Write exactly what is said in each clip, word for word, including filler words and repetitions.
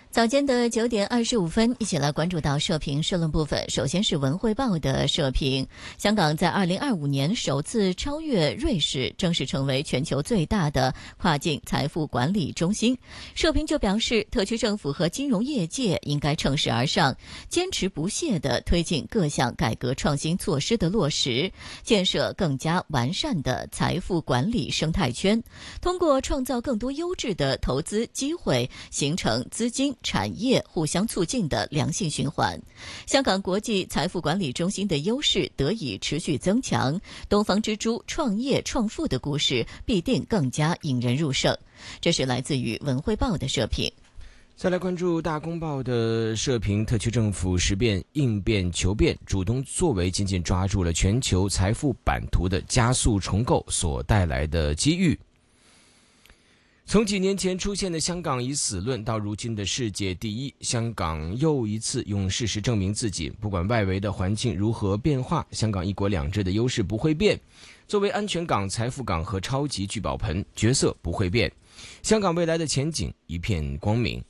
早间的九点二十五分，一起来关注到社评社论部分。首先是文汇报的社评，香港在二零二五年首次超越瑞士，正式成为全球最大的跨境财富管理中心。社评就表示，特区政府和金融业界应该乘势而上，坚持不懈地推进各项改革创新措施的落实，建设更加完善的财富管理生态圈，通过创造更多优质的投资机会，形成资金产业互相促进的良性循环，香港国际财富管理中心的优势得以持续增强，东方之珠创业创富的故事必定更加引人入胜。这是来自于文汇报的社评。 再来关注大公报的社评，特区政府识变应变求变，主动作为，紧紧抓住了全球财富版图的加速重构所带来的机遇。从几年前出现的香港已死论到如今的世界第一，香港又一次用事实证明自己，不管外围的环境如何变化，香港一国两制的优势不会变。作为安全港、财富港和超级聚宝盆，角色不会变，香港未来的前景一片光明。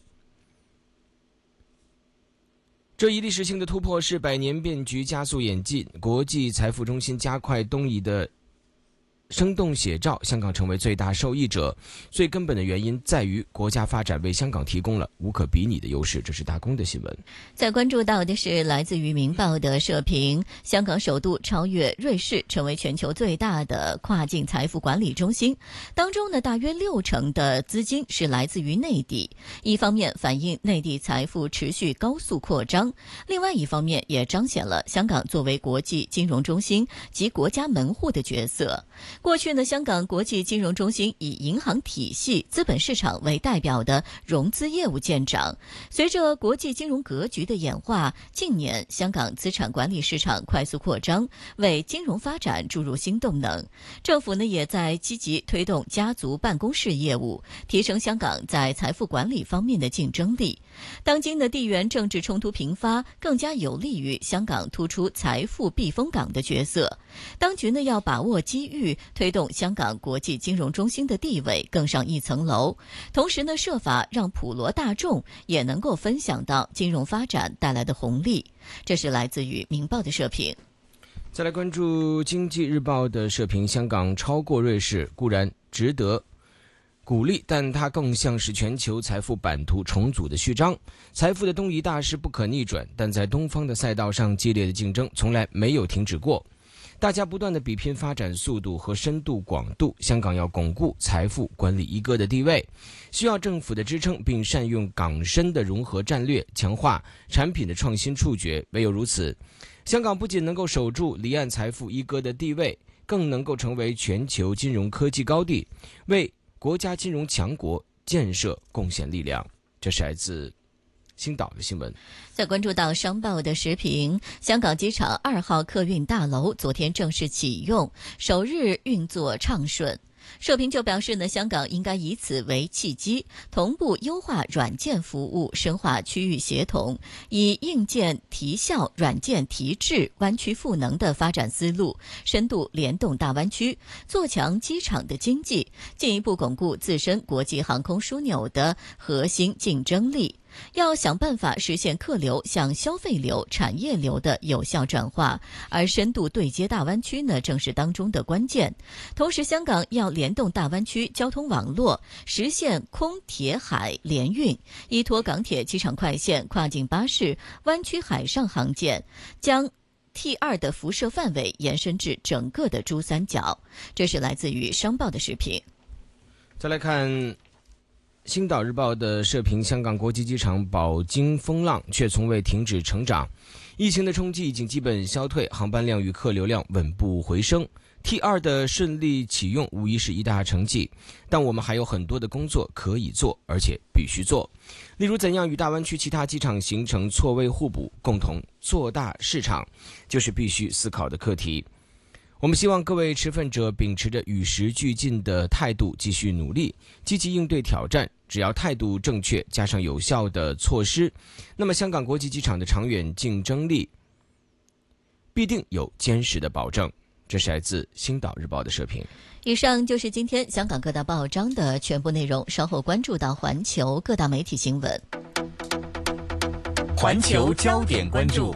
这一历史性的突破是百年变局加速演进，国际财富中心加快东移的生动写照，香港成为最大受益者。最根本的原因在于国家发展为香港提供了无可比拟的优势。这是大公的新闻。 再关注到的是来自于明报的社评，香港首度超越瑞士，成为全球最大的跨境财富管理中心。当中呢，大约六成的资金是来自于内地，一方面反映内地财富持续高速扩张，另外一方面也彰显了香港作为国际金融中心及国家门户的角色。过去呢，香港国际金融中心以银行体系、资本市场为代表的融资业务见长。随着国际金融格局的演化，近年香港资产管理市场快速扩张，为金融发展注入新动能。政府呢也在积极推动家族办公室业务，提升香港在财富管理方面的竞争力。当今的地缘政治冲突频发，更加有利于香港突出财富避风港的角色。当局呢要把握机遇，推动香港国际金融中心的地位更上一层楼，同时呢设法让普罗大众也能够分享到金融发展带来的红利。这是来自于明报的社评。 再来关注经济日报的社评，香港超过瑞士固然值得鼓励，但它更像是全球财富版图重组的序章。财富的东移大势不可逆转，但在东方的赛道上，激烈的竞争从来没有停止过。大家不断的比拼发展速度和深度广度，香港要巩固财富管理一哥的地位，需要政府的支撑，并善用港深的融合战略，强化产品的创新触觉。唯有如此，香港不仅能够守住离岸财富一哥的地位，更能够成为全球金融科技高地，为国家金融强国建设贡献力量。这是来自星岛的新闻。 再关注到商报的时评，香港机场二号客运大楼昨天正式启用，首日运作畅顺。社评就表示呢，香港应该以此为契机，同步优化软件服务，深化区域协同，以硬件提效、软件提质、湾区赋能的发展思路，深度联动大湾区，做强机场的经济，进一步巩固自身国际航空枢纽的核心竞争力。要想办法实现客流向消费流、产业流的有效转化，而深度对接大湾区呢，正是当中的关键。同时，香港要联动大湾区交通网络，实现空铁海联运，依托港铁机场快线、跨境巴士、湾区海上航线，将T 二 的辐射范围延伸至整个的珠三角。这是来自于商报的视频。 再来看星岛日报的社评，香港国际机场饱经风浪，却从未停止成长。疫情的冲击已经基本消退，航班量与客流量稳步回升。T 二 的顺利启用无疑是一大成绩，但我们还有很多的工作可以做，而且必须做。例如，怎样与大湾区其他机场形成错位互补，共同做大市场，就是必须思考的课题。我们希望各位持份者秉持着与时俱进的态度继续努力，积极应对挑战。只要态度正确，加上有效的措施，那么香港国际机场的长远竞争力必定有坚实的保证。这是来自星岛日报的社评。 以上就是今天香港各大报章的全部内容，稍后关注到环球各大媒体新闻。 环球焦点关注。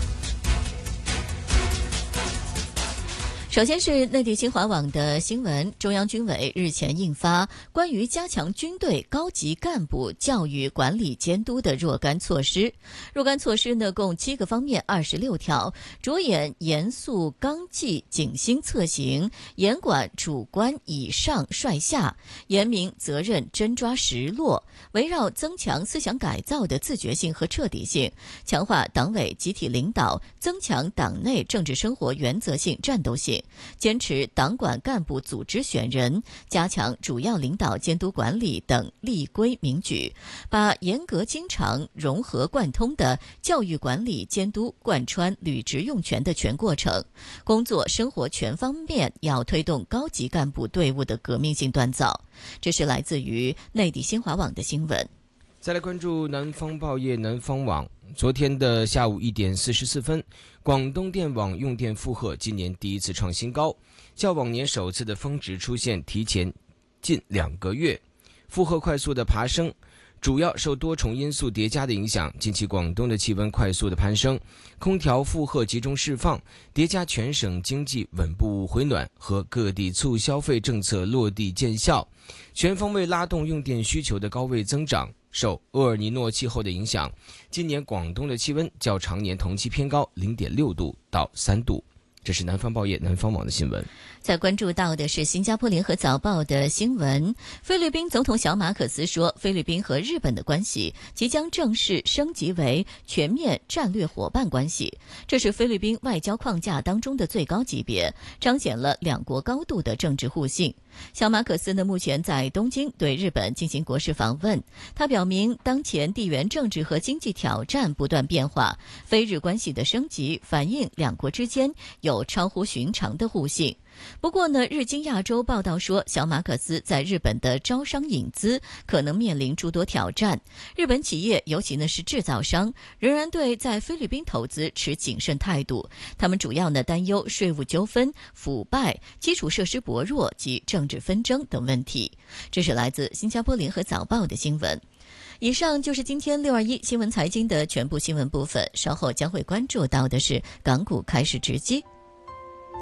首先是内地新华网的新闻，中央军委日前印发关于加强军队高级干部教育管理监督的若干措施。若干措施呢，共七个方面，二十六条，着眼严肃纲纪、警心策行，严管主官以上率下，严明责任真抓实落，围绕增强思想改造的自觉性和彻底性，强化党委集体领导，增强党内政治生活原则性、战斗性，坚持党管干部组织选人，加强主要领导监督管理等立规明矩，把严格经常、融合贯通的教育管理监督贯穿履职用权的全过程，工作生活全方面要推动高级干部队伍的革命性锻造。这是来自于内地新华网的新闻。 再来关注南方报业南方网。昨天的下午一点四十四分，广东电网用电负荷今年第一次创新高，较往年首次的峰值出现提前近两个月，负荷快速的爬升，主要受多重因素叠加的影响。近期广东的气温快速的攀升，空调负荷集中释放，叠加全省经济稳步回暖和各地促消费政策落地见效，全方位拉动用电需求的高位增长。受厄尔尼诺气候的影响，今年广东的气温较常年同期偏高 零点六度到三度。这是南方报业南方网的新闻。 再关注到的是新加坡联合早报的新闻，菲律宾总统小马可斯说，菲律宾和日本的关系即将正式升级为全面战略伙伴关系，这是菲律宾外交框架当中的最高级别，彰显了两国高度的政治互信。小马可斯呢，目前在东京对日本进行国事访问，他表明当前地缘政治和经济挑战不断变化，菲日关系的升级反映两国之间有超乎寻常的互信。不过呢，日经亚洲报道说，小马可斯在日本的招商引资可能面临诸多挑战。日本企业，尤其呢是制造商，仍然对在菲律宾投资持谨慎态度。他们主要呢担忧税务纠纷、腐败、基础设施薄弱及政治纷争等问题。这是来自新加坡联合早报的新闻。以上就是今天六二一新闻财经的全部新闻部分，稍后将会关注到的是港股开市直击。